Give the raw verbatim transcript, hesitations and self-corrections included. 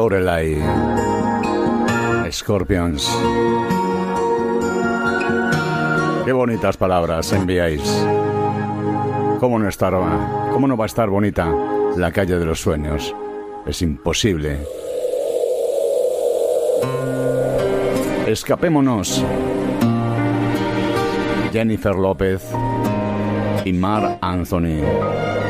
Lorelai, Scorpions. Qué bonitas palabras enviáis. ¿Cómo no estar, cómo no va a estar bonita la calle de los sueños? Es imposible. Escapémonos. Jennifer López y Marc Anthony.